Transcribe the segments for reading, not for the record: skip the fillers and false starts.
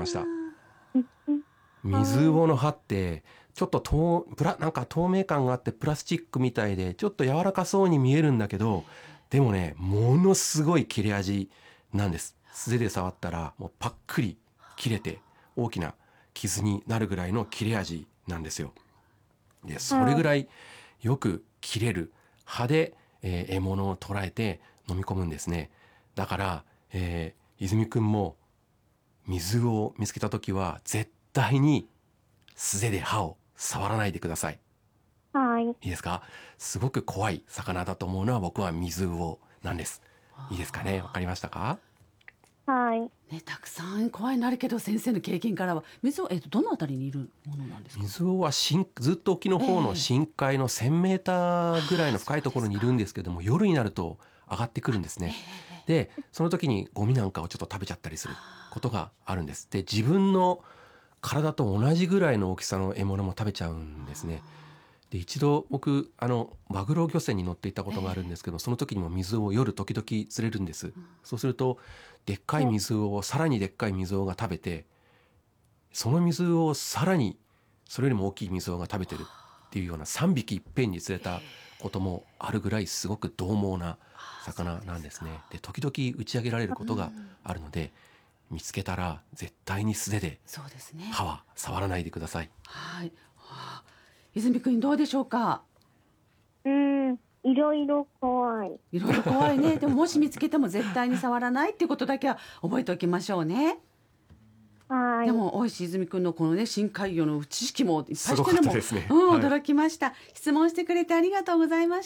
ました。 うん水魚の歯ってちょっとなんか透明感があってプラスチックみたいでちょっと柔らかそうに見えるんだけど、でもねものすごい切れ味なんです。素手で触ったらもうパックリ切れて大きな傷になるぐらいの切れ味なんですよ。でそれぐらいよく切れる歯で、獲物を捕らえて飲み込むんですね。だから、泉くんも水を見つけた時は絶対に素手で歯を触らないでください。 はい。 いいですか？すごく怖い魚だと思うのは僕は水魚なんです。いいですかね？わかりましたか？ はい。 ね、たくさん怖いのあるけど先生の経験からは水を、どのあたりにいるものなんですか？ 水魚はずっと沖の方の深海の1000メーターぐらいの深いところにいるんですけども、夜になると上がってくるんですね。でその時にゴミなんかをちょっと食べちゃったりすることがあるんです。で自分の体と同じぐらいの大きさの獲物も食べちゃうんですね。で一度僕マグロ漁船に乗っていたことがあるんですけど、その時にも水を夜時々釣れるんです。そうするとでっかい水をさらにでっかい水をが食べて、その水をさらにそれよりも大きい水をが食べてるっていうような3匹いっぺんに釣れたこともあるぐらいすごく獰猛な魚なんですね。で時々打ち上げられることがあるので、見つけたら絶対に素手でそうですね。 歯は触らないでください。 はい。泉くんどうでしょうか？ いろいろ怖い。 いろいろ怖いね。でももし見つけても絶対に触らないっていうことだけは覚えておきましょうね。 はい。 でも大石泉くんのこのね深海魚の知識もいっぱいすごしてるのも、 かったですね。はい驚きました。質問してくれてありがとうございました。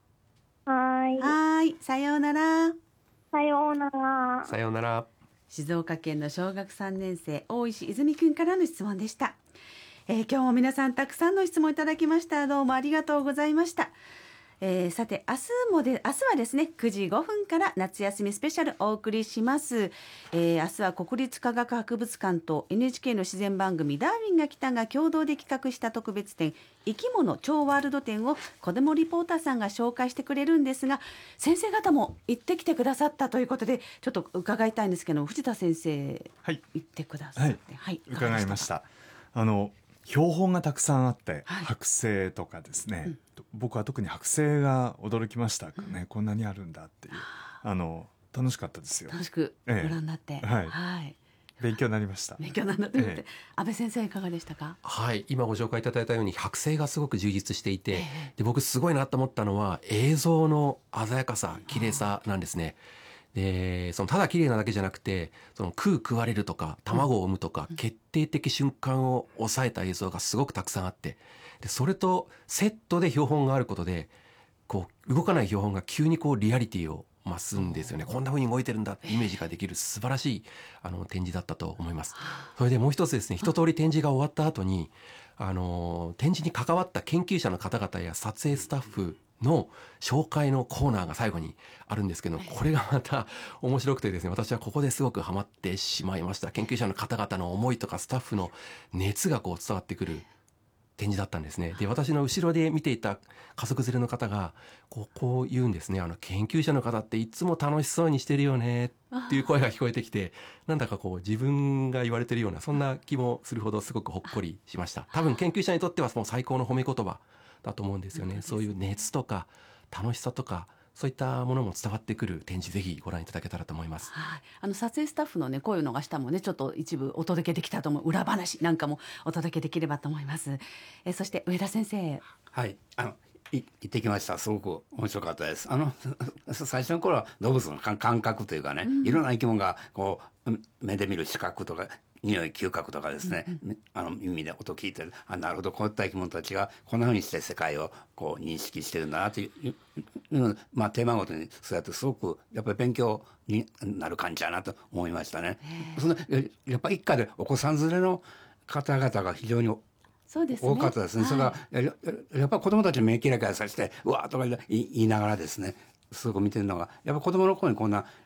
はい。 さようなら。 さようなら。 さようなら。 静岡県の小学3年生大石泉くんからの質問でした。今日も皆さんたくさんの質問いただきました。どうもありがとうございました。さて明日はですね9時5分から夏休みスペシャルお送りします。明日は国立科学博物館と NHK の自然番組ダーウィンが来たが共同で企画した特別展生き物超ワールド展を子どもリポーターさんが紹介してくれるんですが、先生方も行ってきてくださったということでちょっと伺いたいんですけど、藤田先生、 はい、 行ってくださって、 伺いました。標本がたくさんあって、 はい、 剥製とかですね、僕は特に剥製が驚きましたね、こんなにあるんだっていう楽しかったですよ。 楽しくご覧になって、 勉強になりました。 勉強になって、安倍先生いかがでしたか？ はい、今ご紹介いただいたように剥製がすごく充実していて、で僕すごいなと思ったのは映像の鮮やかさ綺麗さなんですね。でただ綺麗なだけじゃなくて食われるとか卵を産むとか、決定的瞬間を抑えた映像がすごくたくさんあって、でそれとセットで標本があることで動かない標本が急にリアリティを増すんですよね。こんな風に動いてるんだってイメージができる素晴らしい展示だったと思います。それでもう一つですね、一通り展示が終わった後に展示に関わった研究者の方々や撮影スタッフの紹介のコーナーが最後にあるんですけど、これがまた面白くてですね、私はここですごくハマってしまいました。研究者の方々の思いとかスタッフの熱が伝わってくる展示だったんですね。で私の後ろで見ていた家族連れの方がこう言うんですね。研究者の方っていつも楽しそうにしてるよねっていう声が聞こえてきて、なんだか自分が言われてるようなそんな気もするほどすごくほっこりしました。多分研究者にとってはもう最高の褒め言葉だと思うんですよね。そういう熱とか楽しさとかそういったものも伝わってくる展示、ぜひご覧いただけたらと思います。 撮影スタッフのね声のが下もねちょっと一部お届けできたと思う裏話なんかもお届けできればと思います。そして上田先生。 はい、行ってきました。すごく面白かったです。最初の頃は動物の感覚というかね、いろんな生き物が目で見る視覚とか匂い嗅覚とかですね、耳で音を聞いてる、なるほどこういった生き物たちがこんなふうにして世界を認識してるんだなという、テーマごとにそうやってすごくやっぱり勉強になる感じだなと思いましたね。やっぱり一家でお子さん連れの方々が非常に多かったですね。それがやっぱり子どもたちに目キラキラさせてうわーとか言いながらですね、すごく見てるのがやっぱり子どもの頃にこんな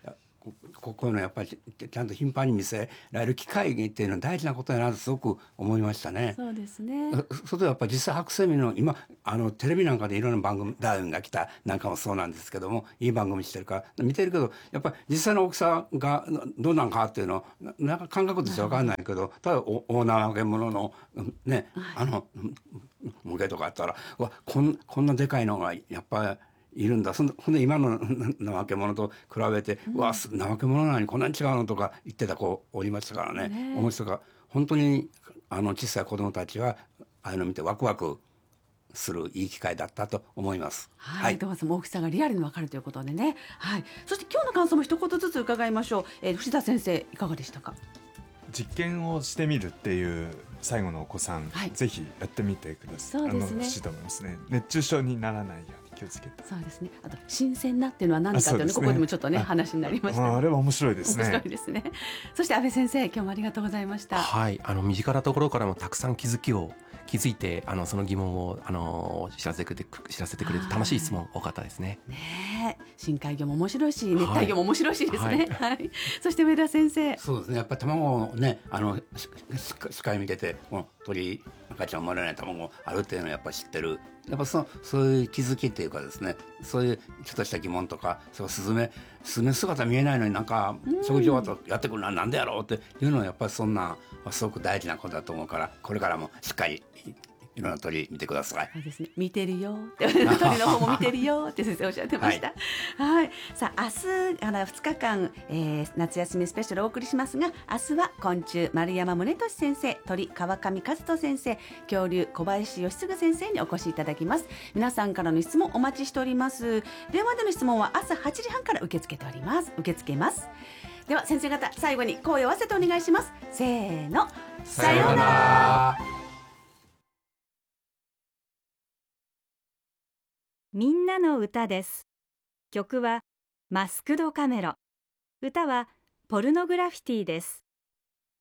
こういうのやっぱりちゃんと頻繁に見せられる機会っていうのは大事なことやなとすごく思いましたね。 そうですね。 それとやっぱり実際白セミの今テレビなんかでいろんな番組ダーウィンが来たなんかもそうなんですけども、いい番組してるから見てるけど、やっぱり実際の大きさがどうなんかっていうのなんか感覚として分かんないけど、ただ大縄揚物のね、向けとかあったら、うわこんなでかいのがやっぱりいるんだ。ほんで今の怠け者と比べて、うわ怠け者なのにこんなに違うのとか言ってた子おりましたからね。面白いから本当に小さい子供たちはああいうの見てワクワクするいい機会だったと思います。 はい、どうぞ大きさがリアルに分かるということでね。はい。そして今日の感想も一言ずつ伺いましょう。藤田先生いかがでしたか。 実験をしてみるっていう最後のお子さん、 はい、 ぜひやってみてください。 そうですね。 欲しいと思いますね。熱中症にならないように気をつけて。 そうですね。あと新鮮なっていうのは何かというね、ここでもちょっとね話になりました、 あれは面白いですね。 面白いですね。そして安倍先生、今日もありがとうございました。 はい、身近なところからもたくさん気づいてその疑問を知らせてくれて楽しい質問多かったですね。 ねえ、深海魚も面白いし熱帯魚も面白いしですね。はい。そして上田先生。 そうですね。やっぱり卵をね視界見ててこの鳥赤ちゃん生まれない卵あるっていうのはやっぱり知ってる。やっぱそういう気づきっていうかですね、そういうちょっとした疑問とか、スズメ姿見えないのになんか食事終わったらやってくるのはなんでやろうっていうのはやっぱりそんなすごく大事なことだと思うから、これからもしっかりいろんな鳥見てください。 そうですね、見てるよって鳥の方も見てるよって先生おっしゃってました。はい、はい。さあ明日から2日間、夏休みスペシャルをお送りしますが、明日は昆虫丸山宗俊先生、鳥川上和人先生、恐竜小林義嗣先生にお越しいただきます。皆さんからの質問お待ちしております。電話での質問は朝8時半から受け付けます。では先生方、最後に声を合わせてお願いします。せーの、 さようなら。 みんなの歌です。曲はマスクドカメロ。歌はポルノグラフィティです。